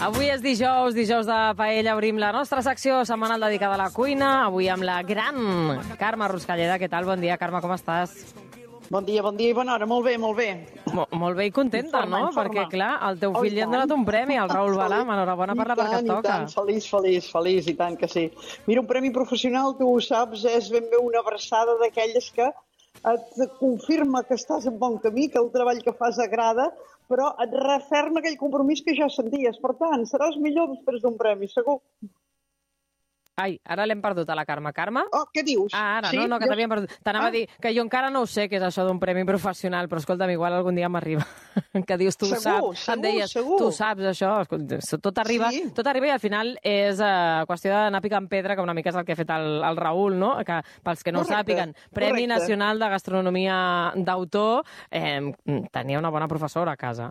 Avui és dijous de Paella. Obrim la nostra secció setmanal dedicada a la cuina. Avui amb la gran Carme Ruscalleda. Què tal? Bon dia, Carme, com estàs? Bon dia i bona hora. Molt bé, molt bé. Molt bé i contenta, no? Perquè, clar, el teu fill li han donat un premi, el Raül Balam. Enhorabona per la part que et toca. I tant, feliç, i tant que sí. Mira, un premi professional, tu ho saps, és ben bé una abraçada d'aquelles que et confirma que estàs en bon camí, que el treball que fas agrada, però et referma aquell compromís que ja senties. Per tant, seràs millor després d'un premi, segur. Ai, ara l'hem perdut a la Carme. Carme? Oh, què dius? Ah, ara, sí? No, que t'havíem perdut. T'anava a dir que jo encara no ho sé què és això d'un premi professional, però escolta'm, igual algun dia m'arriba. Que dius, tu ho saps. Em deies, tu saps això. Tot arriba i al final és qüestió d'anar picant pedra, que una mica és el que ha fet el Raül, no? Que pels que no ho sàpiguen, Premi Nacional de Gastronomia d'Autor, tenia una bona professora a casa.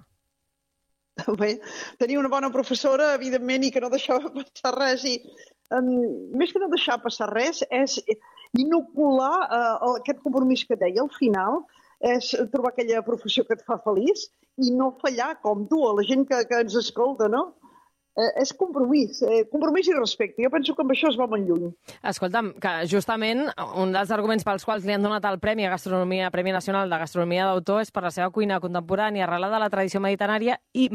Bé, tenia una bona professora, evidentment, i que no deixava passar res, i més que no deixar passar res, és inocular aquest compromís que deia al final, és trobar aquella professió que et fa feliç i no fallar com tu, a la gent que ens escolta, no? És compromís i respecte. Jo penso que amb això es va molt lluny. Escolta'm, que justament un dels arguments pels quals li han donat el Premi Nacional de Gastronomia d'Autor és per la seva cuina contemporània arrelada a la tradició mediterrània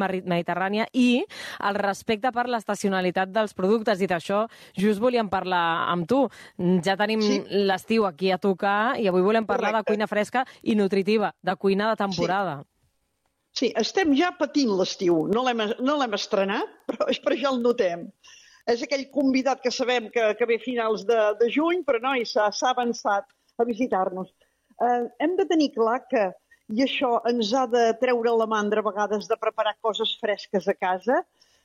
i el respecte per l'estacionalitat dels productes. I d'això just volíem parlar amb tu. Ja tenim l'estiu aquí a tocar i avui volem parlar de cuina fresca i nutritiva, de cuina de temporada. Sí, estem ja patint l'estiu. No l'hem estrenat, però ja el notem. És aquell convidat que sabem que ve a finals de juny, però no, s'ha avançat a visitar-nos. Hem de tenir clar que, i això ens ha de treure la mandra a vegades de preparar coses fresques a casa,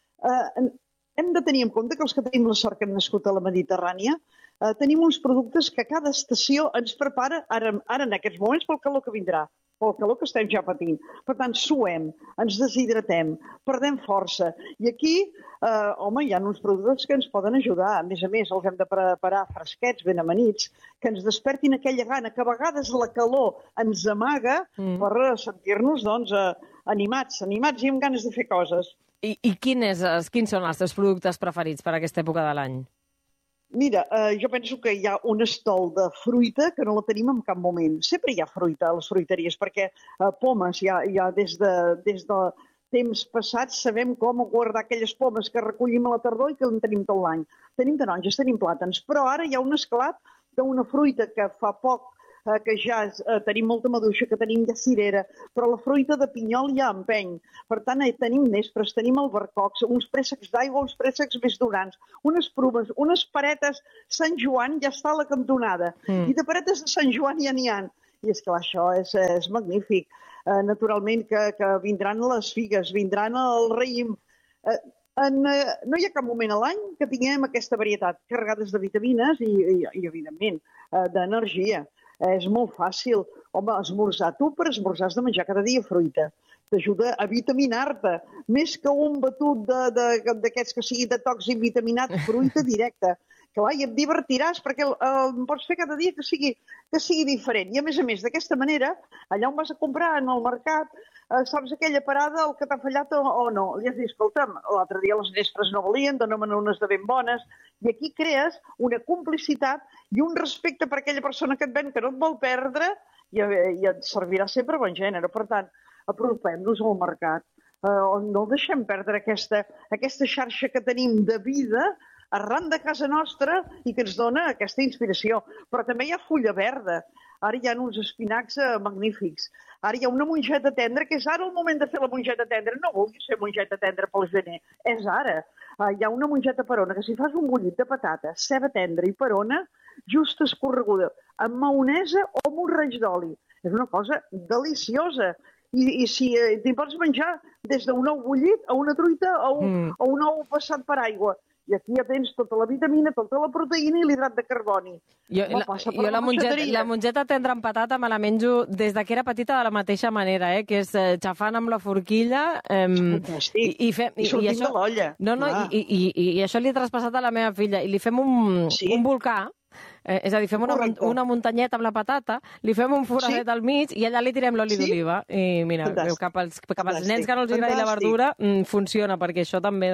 hem de tenir en compte que els que tenim la sort que hem nascut a la Mediterrània, tenim uns productes que cada estació ens prepara, ara en aquests moments, pel calor que vindrà, pel calor que estem ja patint. Per tant, suem, ens deshidratem, perdem força. I aquí, hi ha uns productes que ens poden ajudar. A més, els hem de preparar fresquets, ben amanits, que ens despertin aquella gana, que a vegades la calor ens amaga per sentir-nos, animats i amb ganes de fer coses. I quins són els teus productes preferits per a aquesta època de l'any? Mira, jo penso que hi ha un estol de fruita que no la tenim en cap moment. Sempre hi ha fruita a les fruiteries, perquè pomes ja des de temps passats sabem com guardar aquelles pomes que recollim a la tardor i que en tenim tot l'any. Tenim taronges, tenim plàtans, però ara hi ha un esclat d'una fruita que fa poc que ja tenim molta maduixa, que tenim ja cirera, però la fruita de pinyol ja empeny. Per tant, tenim nespres, tenim albercocs, uns préssecs d'aigua, uns préssecs més durants, unes prunes, unes paretes Sant Joan ja està a la cantonada. I de paretes de Sant Joan ja n'hi ha. I és clar, això és magnífic. Naturalment que vindran les figues, vindran el raïm. No hi ha cap moment a l'any que tinguem aquesta varietat carregades de vitamines i evidentment, d'energia. És molt fàcil. Home, esmorzar. Tu per esmorzar has de menjar cada dia fruita. T'ajuda a vitaminar-te. Més que un batut d'aquests que sigui detox i vitaminat, fruita directa. Clar, i et divertiràs perquè el pots fer cada dia que sigui diferent. I a més, d'aquesta manera, allà on vas a comprar en el mercat, saps aquella parada, el que t'ha fallat o no. I has dit, escolta'm, l'altre dia les nespres no valien, dóna-me'n unes de ben bones. I aquí crees una complicitat i un respecte per aquella persona que et ven, que no et vol perdre, i et servirà sempre bon gènere. Per tant, apropem-nos al mercat. No deixem perdre aquesta xarxa que tenim de vida arran de casa nostra i que ens dona aquesta inspiració. Però també hi ha fulla verda. Ara hi ha uns espinacs magnífics. Ara hi ha una mongeta tendra, que és ara el moment de fer la mongeta tendra. No vulguis fer mongeta tendra pel gener, és ara. Hi ha una mongeta perona, que si fas un bullit de patata, ceba tendra i perona, just escorreguda, amb maonesa o amb un raig d'oli. És una cosa deliciosa. I si t'hi pots menjar des d'un ou bullit a una truita o un ou passat per aigua. I aquí ja tens tota la vitamina, tota la proteïna i l'hidrat de carboni. Jo la mongeta tendra amb patata me la menjo des que era petita de la mateixa manera, que és xafant amb la forquilla. Fantàstic. I sortint de l'olla. I això li he traspassat a la meva filla. I li fem un volcà, És a dir, fem una muntanyeta amb la patata, li fem un foradet al mig i allà li tirem l'oli d'oliva. I mira, cap als nens que no els agradi la verdura, funciona, perquè això també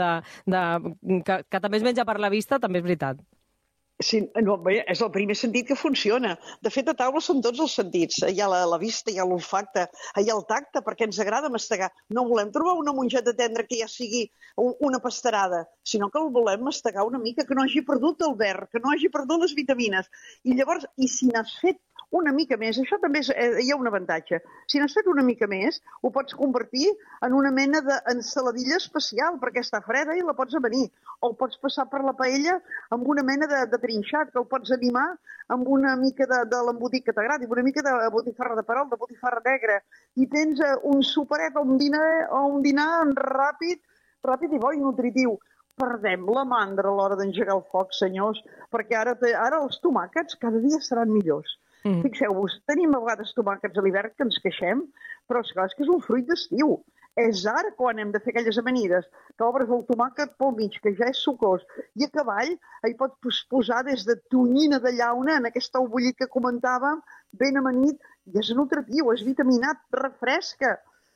que també es menja per la vista, també és veritat. Sí, no, bé, és el primer sentit que funciona. De fet, a taula són tots els sentits. Hi ha la vista, hi ha l'olfacte, hi ha el tacte, perquè ens agrada mastegar. No volem trobar una mongeta tendra que ja sigui una pasterada, sinó que el volem mastegar una mica, que no hagi perdut el verd, que no hagi perdut les vitamines. I llavors, si n'has fet una mica més, això també hi ha un avantatge. Si n'has fet una mica més, ho pots convertir en una mena d'ensaladilla especial, perquè està freda i la pots avenir. O pots passar per la paella amb una mena de trinxat, que el pots animar amb una mica de l'embotit que t'agradi, una mica de botifarra de perol, de botifarra negra. I tens un superet o un dinar ràpid i bo i nutritiu. Perdem la mandra a l'hora d'engegar el foc, senyors, perquè ara els tomàquets cada dia seran millors. Fixeu-vos, tenim a vegades tomàquets a l'hivern que ens queixem, però esclar, és que és un fruit d'estiu. És ara quan hem de fer aquelles amanides, que obres el tomàquet pel mig, que ja és sucós, i a cavall hi pots posar des de tonyina de llauna, en aquest ou bullit que comentàvem, ben amanit, i és nutritiu, és vitaminat, refresca.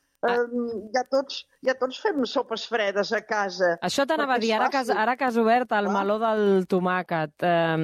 Ja tots fem sopes fredes a casa. Això t'anava a dir, ara que has obert el meló del tomàquet,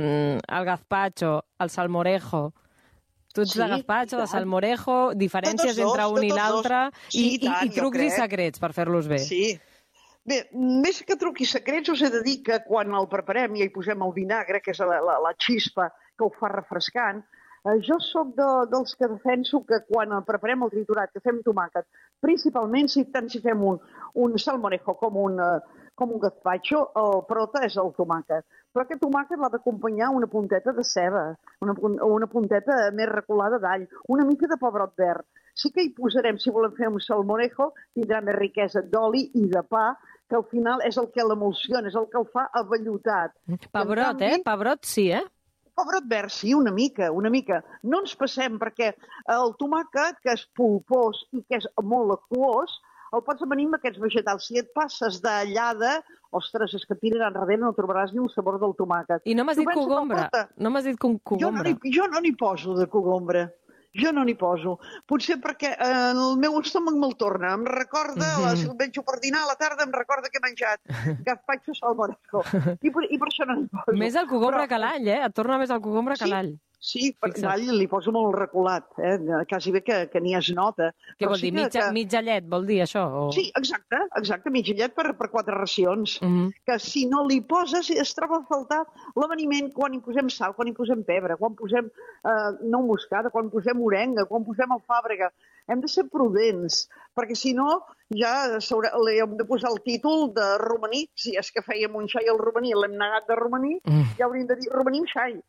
el gazpacho, el salmorejo. Tu ets de gazpacho, de salmorejo, diferències entre un i l'altre, i trucs i secrets per fer-los bé. Sí. Bé, més que trucs i secrets, us he de dir que quan el preparem i hi posem el vinagre, que és la xispa que ho fa refrescant, jo sóc dels que defenso que quan preparem el triturat, que fem tomàquet, principalment tant si fem un salmorejo com un gazpacho, el prota és el tomàquet. Però aquest tomàquet l'ha d'acompanyar una punteta de ceba, una punteta més reculada d'all, una mica de pebrot verd. Sí que hi posarem, si volem fer un salmorejo, tindrà més riquesa d'oli i de pa, que al final és el que l'emulsiona, és el que el fa avellotat. Pebrot, Pebrot sí, Pebrot verd, sí, una mica. No ens passem, perquè el tomàquet, que és polpós i que és molt aquós, el pots amanir amb aquests vegetals. Si et passes d'allada, ostres, és que et tiraran darrere, no trobaràs ni el sabor del tomàquet. I no m'has dit cogombre. No m'has dit cogombre. Jo no n'hi poso de cogombre. Jo no n'hi poso. Potser perquè el meu estómac me'l torna. Em recorda, si el menjo per dinar a la tarda, em recorda que he menjat gazpacho salmorejo. I per això no n'hi poso. Més el cogombre que l'all, Et torna més el cogombre que l'all. Sí, per l'all li poso molt reculat, quasi bé que n'hi es nota. Què vol dir? Mitja llet, vol dir això? Sí, exacte, mitja llet per 4 racions. Que si no li poses, es troba a faltar l'aveniment quan hi posem sal, quan hi posem pebre, quan posem nou moscada, quan posem orenga, quan posem alfàbrega. Hem de ser prudents, perquè si no ja li hem de posar el títol de romaní. Si és que fèiem un xai al romaní i l'hem negat de romaní, ja hauríem de dir romaní amb xai.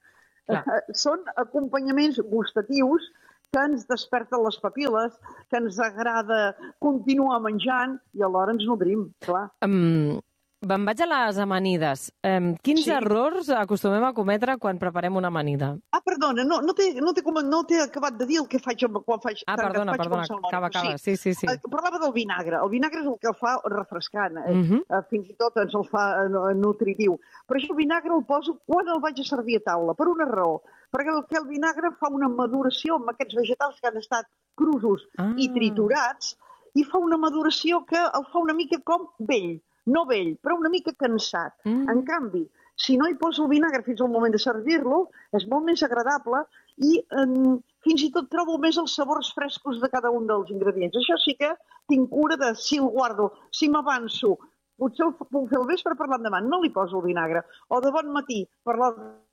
Són acompanyaments gustatius que ens desperten les papil·les, que ens agrada continuar menjant i alhora ens nodrim, clar. Me'n vaig a les amanides. Quins errors acostumem a cometre quan preparem una amanida? Perdona, no t'he acabat de dir el que faig quan faig... Perdona, acaba. Sí. Parlava del vinagre. El vinagre és el que el fa refrescant, fins i tot ens el fa nutritiu. Però jo el vinagre el poso quan el vaig a servir a taula, per una raó. Perquè el vinagre fa una maduració amb aquests vegetals que han estat crusos i triturats, i fa una maduració que el fa una mica com vell. No vell, però una mica cansat. En canvi, si no hi poso el vinagre fins al moment de servir-lo, és molt més agradable i fins i tot trobo més els sabors frescos de cada un dels ingredients. Això sí que tinc cura de si el guardo, si m'avanço, potser ho puc fer al vespre per l'endemà, no li poso el vinagre. O de bon matí, per la...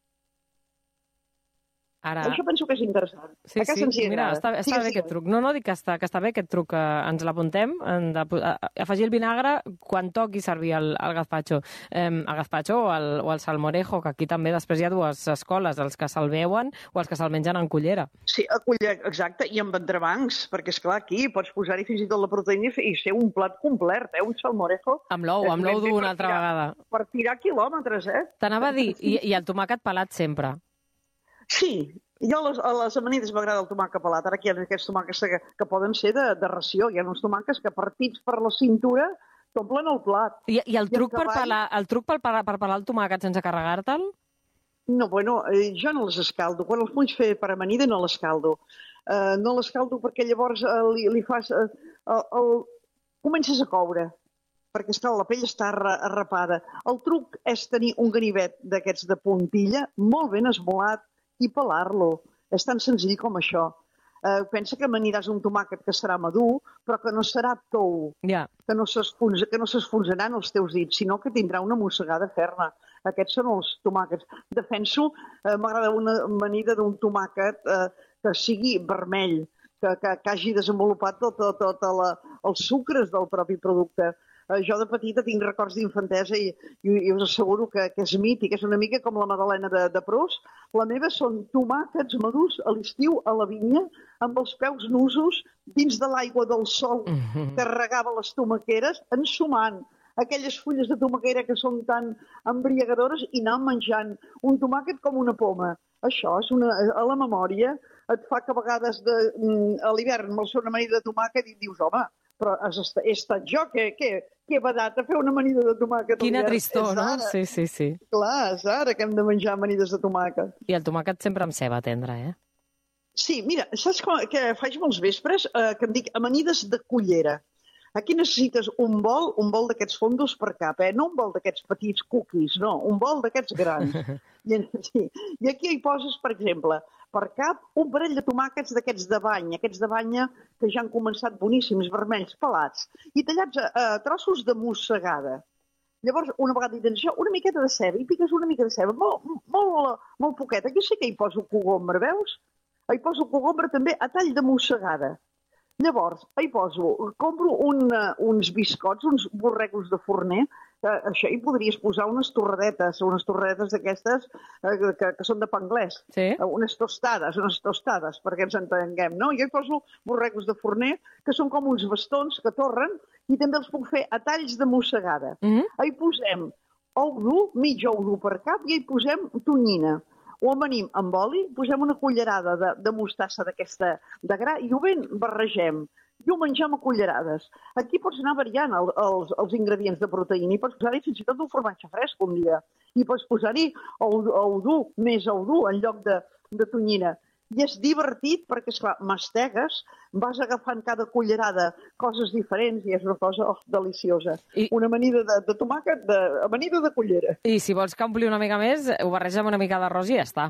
Això penso que és interessant. Sí, mira, està bé aquest truc. No, dic que està bé aquest truc, que ens l'apuntem, afegir el vinagre quan toqui servir el gazpacho. El gazpacho o el salmorejo, que aquí també després hi ha dues escoles, els que se'l beuen o els que se'l mengen en cullera. Sí, a cullera, exacte, i amb entrebancs, perquè esclar, aquí pots posar-hi fins i tot la proteïna i ser un plat complet, un salmorejo. Amb l'ou dur una altra vegada. Per tirar quilòmetres, T'anava a dir, i el tomàquet pelat sempre. Sí, jo a les amanides m'agrada el tomàquet pelat. Ara aquí hi ha aquests tomàquets que poden ser de ració. Hi ha uns tomàquets que partits per la cintura t'omplen el plat. I el truc per pelar el tomàquet sense carregar-te'l? No, bueno, jo no les escaldo. Quan els vull fer per amanida no l'escaldo. No l'escaldo perquè llavors li fas... comences a coure, perquè esclar, la pell està arrapada. El truc és tenir un ganivet d'aquests de puntilla, molt ben esmolat, i pelar-lo. És tan senzill com això. Pensa que m'aniràs un tomàquet que serà madur, però que no serà tou, que no s'esfonsaran els teus dits, sinó que tindrà una mossegada ferma. Aquests són els tomàquets. Defenso, m'agrada una amanida d'un tomàquet que sigui vermell, que hagi desenvolupat tot els sucres del propi producte. Jo de petita tinc records d'infantesa i us asseguro que és mític, és una mica com la magdalena de Proust. La meva són tomàquets madurs a l'estiu a la vinya amb els peus nusos dins de l'aigua del sol que regava les tomaqueres, ensumant aquelles fulles de tomaquera que són tan embriagadores i anar menjant un tomàquet com una poma. Això és a la memòria et fa que a vegades a l'hivern me'ls fa una amanida de tomàquet i dius, home, però he estat jo que he badat a fer una amanida de tomàquet. Quina tristor, no? Sí. Clar, és ara que hem de menjar amanides de tomàquet. I el tomàquet sempre amb ceba tendra, eh? Sí, mira, saps que faig molts vespres que em dic amanides de cullera. Aquí necessites un bol d'aquests fondos per cap, no un bol d'aquests petits cookies, no, un bol d'aquests grans. I aquí hi poses, per exemple, per cap un parell de tomàquets d'aquests de banya que ja han començat boníssims, vermells, pelats, i tallats a trossos de mossegada. Llavors, una vegada hi tens això, una miqueta de ceba, i piques una mica de ceba, molt poqueta. Aquí sí que hi poso cogombre, veus? Hi poso cogombre també a tall de mossegada. Llavors, hi compro uns biscots, uns borregos de forner, això hi podries posar unes torradetes d'aquestes que són de pa anglès, unes tostades, perquè ens entenguem, no? Jo hi poso borregos de forner, que són com uns bastons que torren, i també els puc fer a talls de mossegada. Hi posem ou dur, mig ou dur per cap, i hi posem tonyina. Ho amanim amb oli, posem una cullerada de mostassa d'aquesta de gra i ho ben barregem. I ho mengem a cullerades. Aquí pots anar variant els ingredients de proteïna i pots posar-hi fins i tot un formatge fresc un dia. I pots posar-hi ou dur, més ou dur en lloc de tonyina. I és divertit perquè, esclar, mastegues, vas agafant cada cullerada coses diferents i és una cosa deliciosa. Una amanida de tomàquet, amanida de cullera. I si vols que ompli una mica més, ho barreja amb una mica d'arròs i ja està.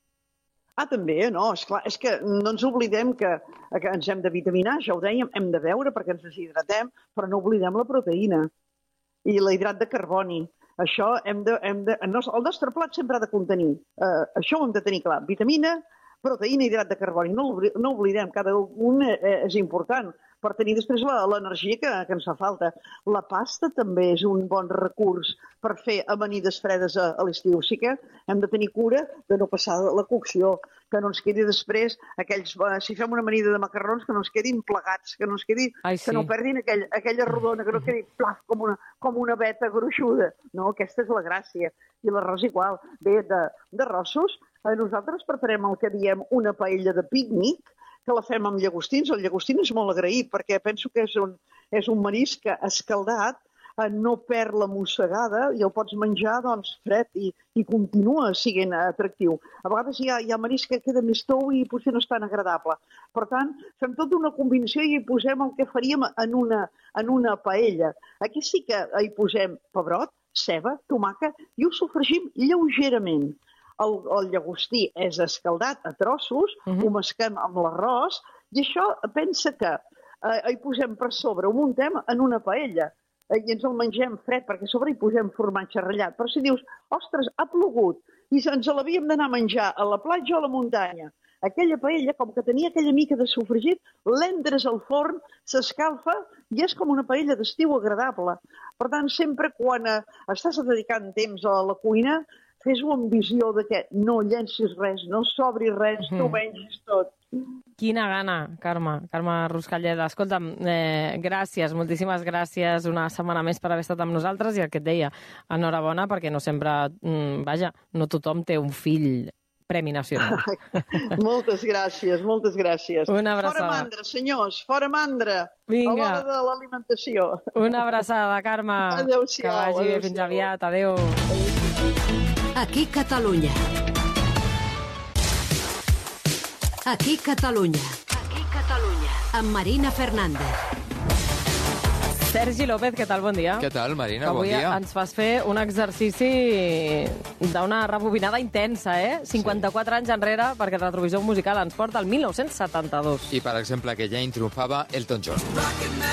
També, no, esclar, és que no ens oblidem que ens hem de vitaminar, ja ho dèiem, hem de beure perquè ens deshidratem, però no oblidem la proteïna i l'hidrat de carboni. Això el nostre plat sempre ha de contenir, això ho hem de tenir clar, vitamina, proteïna i hidrat de carboni. No oblidem, cada un és important per tenir després l'energia que ens fa falta. La pasta també és un bon recurs per fer amanides fredes a l'estiu. Sí que hem de tenir cura de no passar la cocció, que no ens quedi després si fem una amanida de macarrons, que no ens quedin plegats, que no perdin aquella rodona, que no quedi plaf com una veta gruixuda. No, aquesta és la gràcia. I l'arròs igual. Bé, d'arrossos, nosaltres preparem el que diem una paella de pícnic, que la fem amb llagostins. El llagostín és molt agraït perquè penso que és un marisc que escaldat no perd la mossegada i el pots menjar fred i continua sent atractiu. A vegades hi ha marisc que queda més tou i potser no és tan agradable. Per tant, fem tota una combinació i hi posem el que faríem en una paella. Aquí sí que hi posem pebrot, ceba, tomàquet i ho sofregim lleugerament. El llagostí és escaldat a trossos, ho mesquem amb l'arròs i això pensa que hi posem per sobre, ho muntem en una paella i ens el mengem fred perquè a sobre hi posem formatge ratllat. Però si dius, ostres, ha plogut i ens l'havíem d'anar a menjar a la platja o a la muntanya, aquella paella, com que tenia aquella mica de sofregit, l'entres al forn, s'escalfa i és com una paella d'estiu agradable. Per tant, sempre quan estàs dedicant temps a la cuina, fes-ho amb visió de que no llencis res, no sobri res, tu mengis tot. Quina gana, Carme Ruscalleda. Escolta'm, gràcies, moltíssimes gràcies una setmana més per haver estat amb nosaltres i el que et deia, enhorabona, perquè no sempre, no tothom té un fill Premi Nacional. Moltes gràcies, moltes gràcies. Una abraçada. Fora mandra, senyors, fora mandra. Vinga. A l'hora de l'alimentació. Una abraçada, Carme. Adéu-siau. Que vagi bé, fins aviat. Adéu. Aquí Catalunya. Aquí Catalunya. Aquí Catalunya. Amb Marina Fernández. Sergi López, què tal? Bon dia. Què tal, Marina? Bon dia. Avui ens fas fer un exercici d'una rebobinada intensa, 54 anys enrere, perquè el retrovisor musical ens porta al 1972. I, per exemple, que ja hi triomfava Elton John.